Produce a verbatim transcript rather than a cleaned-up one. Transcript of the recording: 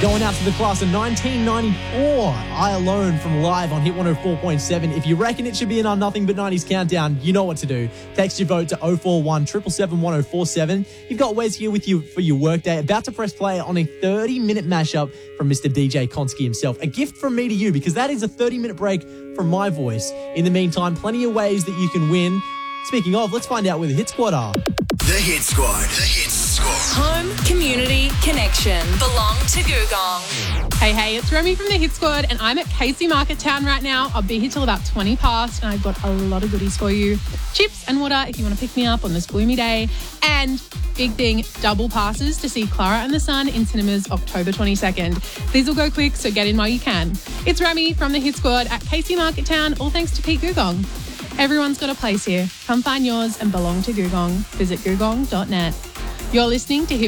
Going out to the class of nineteen ninety-four. I Alone from Live on Hit one oh four point seven. If you reckon it should be in our Nothing But nineties countdown, you know what to do. Text your vote to oh four one, seven seven seven, one oh four seven. You've got Wes here with you for your workday, about to press play on a thirty-minute mashup from Mister D J Konski himself. A gift from me to you, because that is a thirty-minute break from my voice. In the meantime, plenty of ways that you can win. Speaking of, let's find out where the Hit Squad are. The Hit Squad. The Hit Squad. Home, community, connection. Belong to Googong. Hey, hey, it's Romy from the Hit Squad, and I'm at Casey Market Town right now. I'll be here till about twenty past, and I've got a lot of goodies for you. Chips and water if you want to pick me up on this gloomy day. And big thing, double passes to see Clara and the Sun in cinemas October twenty-second. These will go quick, so get in while you can. It's Romy from the Hit Squad at Casey Market Town, all thanks to Pete Googong. Everyone's got a place here. Come find yours and belong to Googong. Visit googong dot net. You're listening to Hit